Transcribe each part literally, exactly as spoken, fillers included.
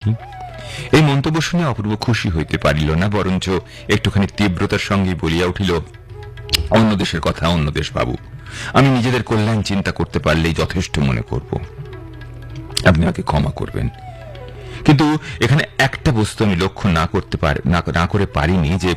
পারিনি। এই মন্তব্য শুনে অপূর্ব খুশি হইতে পারিল না, বরঞ্চ একটুখানি তীব্রতার সঙ্গে বলিয়া উঠিল, অন্য দেশের কথা অন্য দেশ বাবু, আমি নিজেদের কল্যাণ চিন্তা করতে পারলেই যথেষ্ট মনে করব। আপনি আমাকে ক্ষমা করবেন, কিন্তু এখানে একটা বস্তু আমি লক্ষ্য না করতে পারি না করে পারিনি যে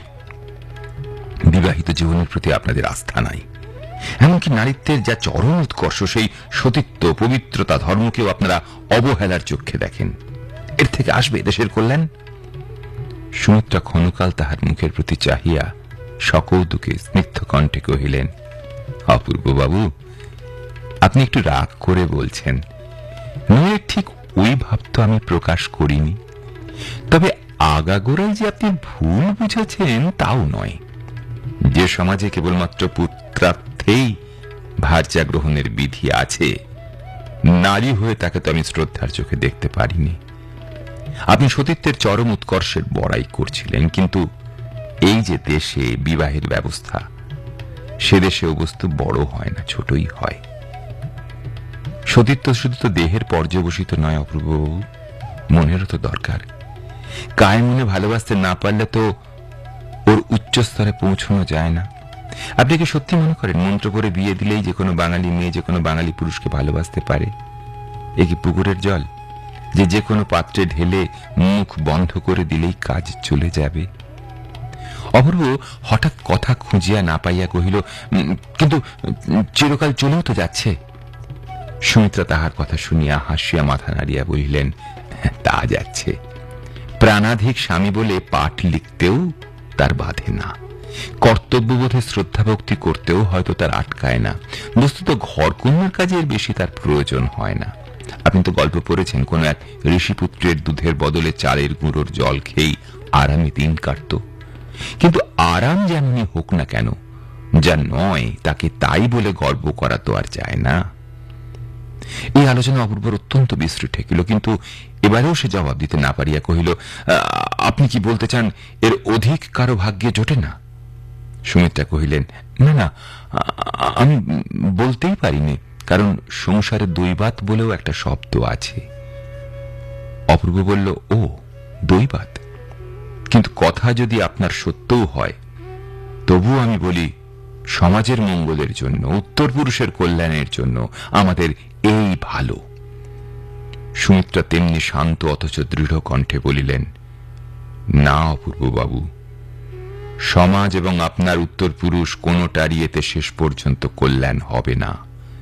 বিবাহিত জীবনের প্রতি আপনাদের আস্থা নাই। এমনকি নারীত্বের যা চরম উৎকর্ষ, সেই সতীত্ব, পবিত্রতা, ধর্মকেও আপনারা অবহেলার চক্ষে দেখেন। এর থেকে আসবে দেশের কল্যাণ? সুমিত্রা ক্ষণকাল তাহার মুখের প্রতি চাহিয়া সকৌতুকে স্নিগ্ধ কণ্ঠে কহিলেন, অপূর্ব বাবু, আপনি একটু রাগ করে বলছেন। নয়, ঠিক ওই ভাব তো আমি প্রকাশ করিনি। তবে আগাগোড়ায় যে আপনি ভুল বুঝেছেন তাও নয়। যে সমাজে কেবলমাত্র পুত্রার্থেই ভার্যা গ্রহণের বিধি আছে, নারী হয়ে তাকে তো আমি শ্রদ্ধার চোখে দেখতে পারিনি। আপনি সতীত্বের চরম উৎকর্ষের বড়াই করছিলেন, কিন্তু এই যে দেশে বিবাহের ব্যবস্থা, সে দেশে ও বস্তু বড় হয় না, ছোটই হয়। সতীত্ব শুধু তো দেহের পর্যবসিত নয় অপূর্ববাবু, মনেরও তো দরকার। কায় মনে ভালোবাসতে না পারলে তো ওর উচ্চ স্তরে পৌঁছানো যায় না। আপনি কি সত্যি মনে করেন মন্ত্র করে বিয়ে দিলেই যে কোনো বাঙালি মেয়ে যে কোনো বাঙালি পুরুষকে ভালোবাসতে পারে? এ কি পুকুরের জল যে যে কোনো পাত্রে ঢেলে মুখ বন্ধ করে দিলেই কাজ চলে যাবে? অপূর্ব হঠাৎ কথা খুঁজিয়া না পাইয়া কহিল, কিন্তু চিরকাল চলেও তো যাচ্ছে। সুমিত্রা তাহার কথা শুনিয়া হাসিয়া মাথা নাড়িয়া বলিলেন, তা যাচ্ছে। প্রাণাধিক স্বামী বলে পাঠ লিখতেও তার বাধে না, কর্তব্যবোধে শ্রদ্ধা ভক্তি করতেও হয়তো তার আটকায় না। বস্তুত ঘরকন্যার কাজে এর বেশি তার প্রয়োজন হয় না। আপনি তো গল্প পড়েছেন, কোন এক ঋষিপুত্রের দুধের বদলে চালের গুঁড়োর জল খেয়েই আরামে দিন কাটত। কিন্তু আরাম যেমনই হোক না কেন, যা নয় তাকে তাই বলে গর্ব করা তো আর যায় না। এই আলোচনা অপূর্বর অত্যন্ত বিশ্রী ঠেকিল, কিন্তু এবারেও সে জবাব দিতে না পারিয়া কহিল, আপনি কি বলতে চান এর অধিক কারো ভাগ্যে জোটে না? সুমিত্রা কহিলেন, না না, আমি বলতেই পারিনি, কারণ সংসারে দৈবাত বলেও একটা শব্দ আছে। অপূর্ব বলল, ও দৈবাত? কিন্তু কথা যদি আপনার সত্যও হয়, তবু আমি বলি, সমাজের মঙ্গলের জন্য, উত্তর পুরুষের কল্যাণের জন্য আমাদের এই ভালো। সুমিত্রা তেমনি শান্ত অথচ দৃঢ় কণ্ঠে বলিলেন, না অপূর্ব বাবু, সমাজ এবং আপনার উত্তর পুরুষ কোনটারই এতে শেষ পর্যন্ত কল্যাণ হবে না।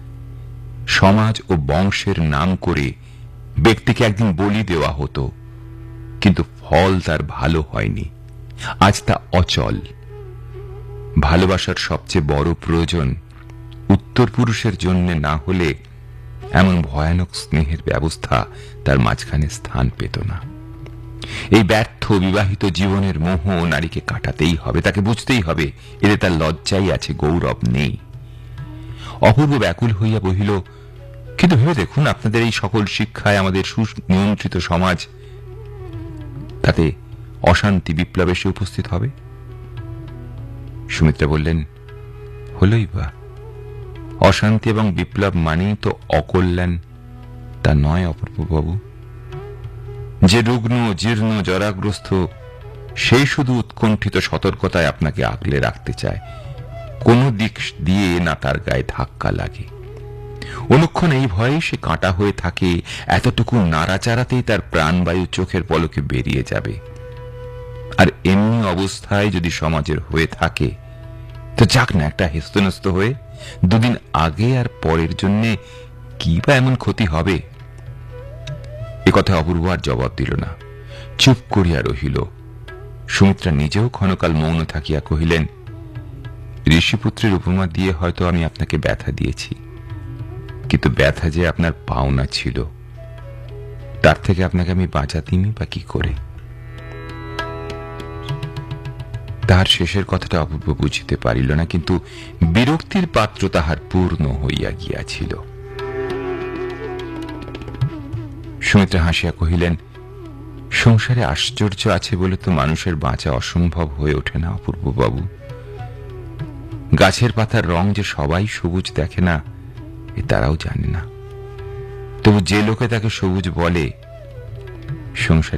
সমাজ ও বংশের নাম করে ব্যক্তিকে একদিন বলি দেওয়া হতো, কিন্তু ফল তার ভালো হয়নি, আজ তা অচল। ভালোবাসার সবচেয়ে বড় প্রয়োজন উত্তর পুরুষের জন্য না হলে এমন ভয়ানক স্নেহের ব্যবস্থা তার মাঝখানে স্থান পেত না। এই ব্যর্থ বিবাহিত জীবনের মোহ নারীকে কাটাতেই হবে, তাকে বুঝতেই হবে এতে তার লজ্জাই আছে, গৌরব নেই। অপূর্ব ব্যাকুল হইয়া বহিল, কিন্তু ভেবে দেখুন, আপনাদের এই সকল শিক্ষায় আমাদের সুনিয়ন্ত্রিত সমাজ, তাতে অশান্তি বিপ্লব এসে উপস্থিত হবে। সুমিত্রা বললেন, হলই বা, অশান্তি এবং বিপ্লব মানেই তো অকল্যাণ, তা নয় অপূর্ববাবু। যে রুগ্ন জীর্ণ জরাগ্রস্ত, সেই শুধু উৎকণ্ঠিত সতর্কতায় আপনাকে আগলে রাখতে চায়, কোন দিক দিয়ে না তার গায়ে ধাক্কা লাগে। অনুক্ষণ এই ভয়ে সে কাঁটা হয়ে থাকে, এতটুকু নাড়াচাড়াতেই তার প্রাণবায়ু চোখের পলকে বেরিয়ে যাবে। আর এমনি অবস্থায় যদি সমাজের হয়ে থাকে, তো যাক না একটা হেস্তনেস্ত হয়ে, দুদিন আগে আর পরের জন্য কি বা এমন ক্ষতি হবে? এ কথা অপূর্ব আর জবাব দিল না, চুপ করিয়া রহিল। সুমিত্রা নিজেও ক্ষণকাল মৌন থাকিয়া কহিলেন, ঋষিপুত্রের উপমা দিয়ে হয়তো আমি আপনাকে ব্যথা দিয়েছি, কিন্তু ব্যথা যে আপনার পাওনা ছিল, তার থেকে আপনাকে আমি বাঁচাতিনি বা কি করে? তাহার শেষের কথাটা অপূর্ব বুঝিতে পারিল না, কিন্তু বিরক্তির পাত্র তাহার পূর্ণ হইয়া গিয়াছিল। সুমিত্রা হাসিয়া কহিলেন, সংসারে আশ্চর্য আছে বলে তো মানুষের বাঁচা অসম্ভব হয়ে ওঠে না অপূর্ব বাবু। গাছের পাতার রং যে সবাই সবুজ দেখে না, এ তারাও জানে না। তবু যে লোকে তাকে সবুজ বলে, সংসারে